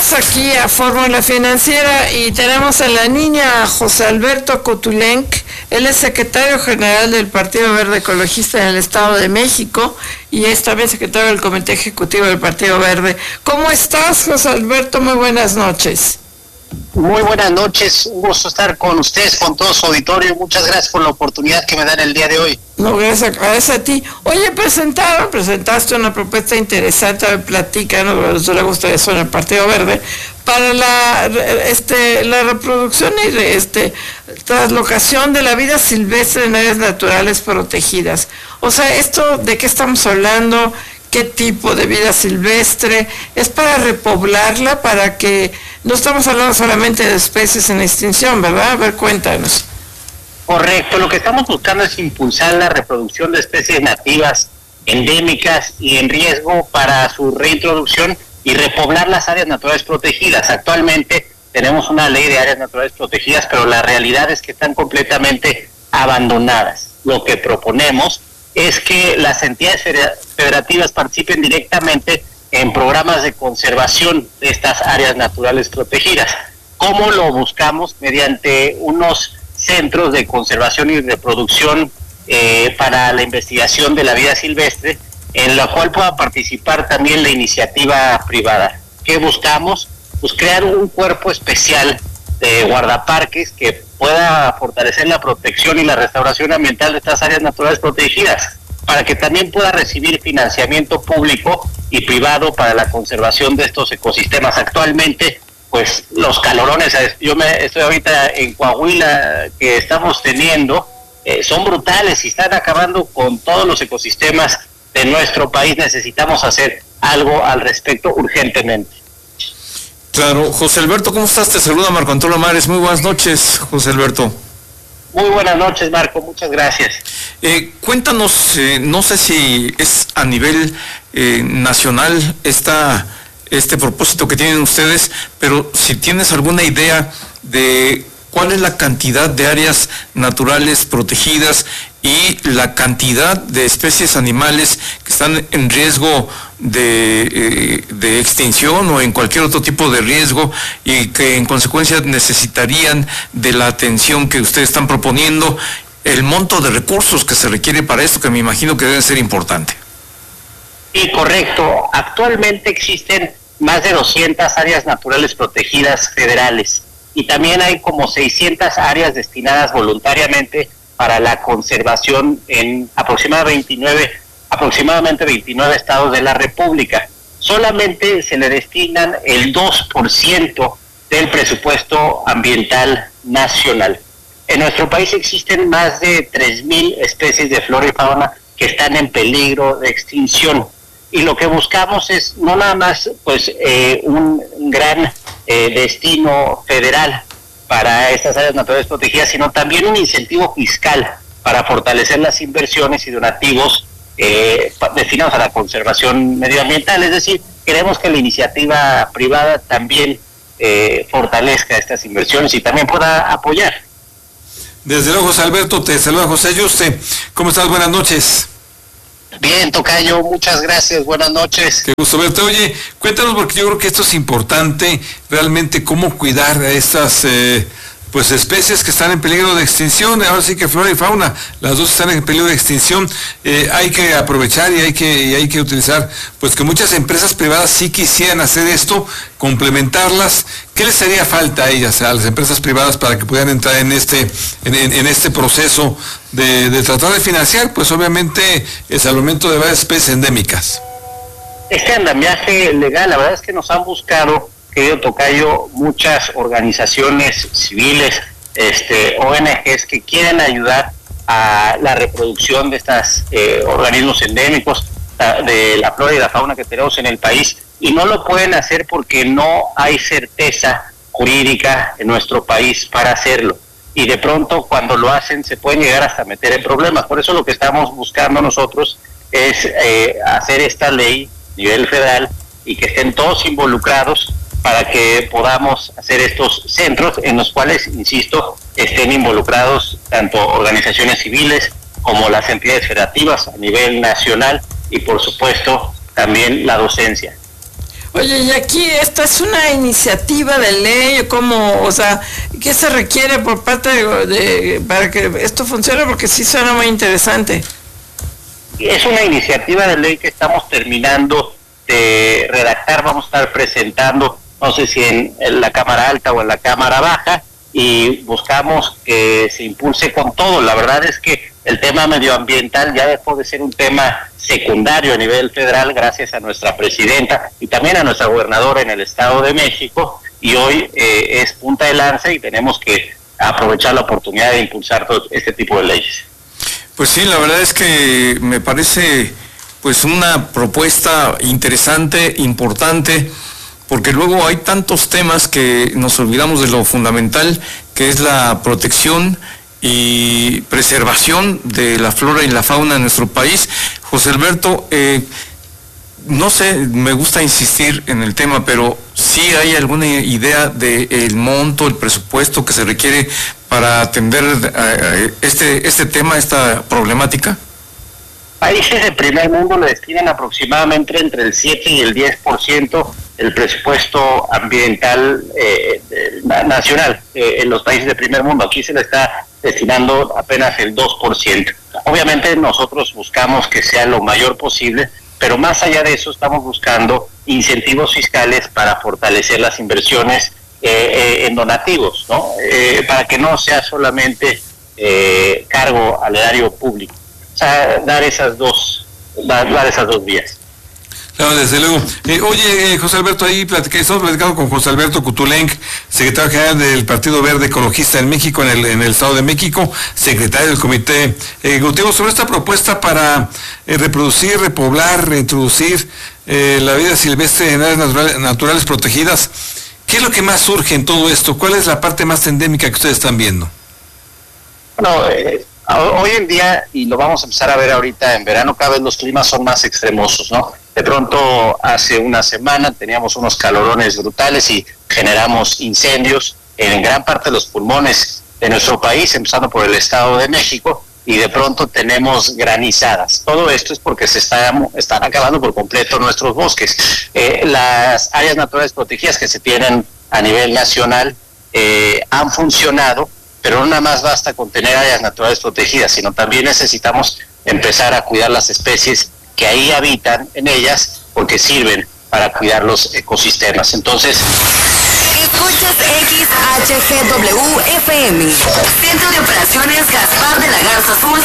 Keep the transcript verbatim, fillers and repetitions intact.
bienvenidos aquí a Fórmula Financiera y tenemos a la niña José Alberto Cotulenc. Él es secretario general del Partido Verde Ecologista en el Estado de México y es también secretario del Comité Ejecutivo del Partido Verde. ¿Cómo estás, José Alberto? Muy buenas noches. Muy buenas noches, un gusto estar con ustedes, con todo su auditorio. Muchas gracias por la oportunidad que me dan el día de hoy. No, gracias, gracias a ti. Oye, presentaron, presentaste una propuesta interesante, a ver, platícanos, yo le gusta eso en el Partido Verde, para la este la reproducción y este traslocación de la vida silvestre en áreas naturales protegidas. O sea, ¿esto de qué estamos hablando? ¿Qué tipo de vida silvestre? ¿Es para repoblarla, para que no estamos hablando solamente de especies en extinción, verdad? A ver, cuéntanos. Correcto, lo que estamos buscando es impulsar la reproducción de especies nativas, endémicas y en riesgo para su reintroducción y repoblar las áreas naturales protegidas. Actualmente tenemos una ley de áreas naturales protegidas, pero la realidad es que están completamente abandonadas. Lo que proponemos es que las entidades federativas participen directamente en programas de conservación de estas áreas naturales protegidas. ¿Cómo lo buscamos? Mediante unos centros de conservación y reproducción eh, para la investigación de la vida silvestre, en la cual pueda participar también la iniciativa privada. ¿Qué buscamos? Pues crear un cuerpo especial de guardaparques que pueda fortalecer la protección y la restauración ambiental de estas áreas naturales protegidas, para que también pueda recibir financiamiento público y privado para la conservación de estos ecosistemas. Actualmente, pues los calorones, yo me estoy ahorita en Coahuila, que estamos teniendo, eh, son brutales y están acabando con todos los ecosistemas de nuestro país. Necesitamos hacer algo al respecto urgentemente. Claro, José Alberto, ¿cómo estás? Te saluda Marco Antonio Mares. Muy buenas noches, José Alberto. Muy buenas noches, Marco, muchas gracias. Eh, cuéntanos, eh, no sé si es a nivel eh, nacional esta, este propósito que tienen ustedes, pero si tienes alguna idea de cuál es la cantidad de áreas naturales protegidas y la cantidad de especies animales que están en riesgo de, eh, de extinción o en cualquier otro tipo de riesgo y que en consecuencia necesitarían de la atención que ustedes están proponiendo, el monto de recursos que se requiere para esto, que me imagino que debe ser importante. Sí, correcto. Actualmente existen más de doscientas áreas naturales protegidas federales y también hay como seiscientas áreas destinadas voluntariamente para la conservación en aproximadamente veintinueve, aproximadamente veintinueve estados de la República. Solamente se le destinan el dos por ciento del presupuesto ambiental nacional. En nuestro país existen más de tres mil especies de flora y fauna que están en peligro de extinción. Y lo que buscamos es no nada más pues eh, un gran eh, destino federal para estas áreas naturales protegidas, sino también un incentivo fiscal para fortalecer las inversiones y donativos eh, destinados a la conservación medioambiental. Es decir, queremos que la iniciativa privada también eh, fortalezca estas inversiones y también pueda apoyar. Desde luego, José Alberto, te saluda José Ayuste. ¿Cómo estás? Buenas noches. Bien, tocayo, muchas gracias, buenas noches. Qué gusto verte. Oye, cuéntanos, porque yo creo que esto es importante, realmente cómo cuidar a estas eh, pues especies que están en peligro de extinción. Ahora sí que flora y fauna, las dos están en peligro de extinción. Eh, hay que aprovechar y hay que y hay que utilizar, pues que muchas empresas privadas sí quisieran hacer esto, complementarlas. ¿Qué les haría falta a ellas, a las empresas privadas, para que puedan entrar en este en, en, en este proceso de, de tratar de financiar, pues obviamente, el salvamento de varias especies endémicas? Este andamiaje legal, la verdad es que nos han buscado, querido tocayo, muchas organizaciones civiles, este, O N Ges que quieren ayudar a la reproducción de estos eh, organismos endémicos, de la flora y la fauna que tenemos en el país, y no lo pueden hacer porque no hay certeza jurídica en nuestro país para hacerlo. Y de pronto, cuando lo hacen, se pueden llegar hasta meter en problemas. Por eso lo que estamos buscando nosotros es eh, hacer esta ley a nivel federal y que estén todos involucrados para que podamos hacer estos centros en los cuales, insisto, estén involucrados tanto organizaciones civiles como las entidades federativas a nivel nacional y, por supuesto, también la docencia. Oye, y aquí esta es una iniciativa de ley, ¿cómo, o sea, qué se requiere por parte de, de para que esto funcione? Porque sí suena muy interesante. Es una iniciativa de ley que estamos terminando de redactar, vamos a estar presentando, no sé si en, en la Cámara Alta o en la Cámara Baja, y buscamos que se impulse con todo. La verdad es que el tema medioambiental ya dejó de ser un tema secundario a nivel federal gracias a nuestra presidenta y también a nuestra gobernadora en el Estado de México, y hoy eh, es punta de lanza y tenemos que aprovechar la oportunidad de impulsar todo este tipo de leyes. Pues sí, la verdad es que me parece pues una propuesta interesante, importante, porque luego hay tantos temas que nos olvidamos de lo fundamental, que es la protección y preservación de la flora y la fauna en nuestro país. José Alberto, eh, no sé, me gusta insistir en el tema, pero ¿sí hay alguna idea del monto, el presupuesto que se requiere para atender uh, este, este tema, esta problemática? Países de primer mundo le destinan aproximadamente entre el siete y el diez por ciento del presupuesto ambiental eh, nacional eh, en los países de primer mundo. Aquí se le está destinando apenas el dos por ciento. Obviamente nosotros buscamos que sea lo mayor posible, pero más allá de eso estamos buscando incentivos fiscales para fortalecer las inversiones eh, eh, en donativos, ¿no? Eh, para que no sea solamente eh, cargo al erario público. O sea, dar esas dos, dar, dar esas dos vías. Claro, desde luego. Eh, oye, eh, José Alberto, ahí platicé, estamos platicando con José Alberto Coutulenc, secretario general del Partido Verde Ecologista en México, en el, en el Estado de México, secretario del Comité Ejecutivo, sobre esta propuesta para eh, reproducir, repoblar, reintroducir eh, la vida silvestre en áreas naturales, naturales protegidas. ¿Qué es lo que más surge en todo esto? ¿Cuál es la parte más endémica que ustedes están viendo? Bueno, eh, hoy en día, y lo vamos a empezar a ver ahorita en verano, cada vez los climas son más extremosos, ¿no? De pronto, hace una semana teníamos unos calorones brutales y generamos incendios en gran parte de los pulmones de nuestro país, empezando por el Estado de México, y de pronto tenemos granizadas. Todo esto es porque se está, están acabando por completo nuestros bosques. Eh, las áreas naturales protegidas que se tienen a nivel nacional eh, han funcionado, pero no nada más basta con tener áreas naturales protegidas, sino también necesitamos empezar a cuidar las especies que ahí habitan en ellas, porque sirven para cuidar los ecosistemas. Entonces, escuchas X H G W F M, Centro de Operaciones Gaspar de la Garza Azul.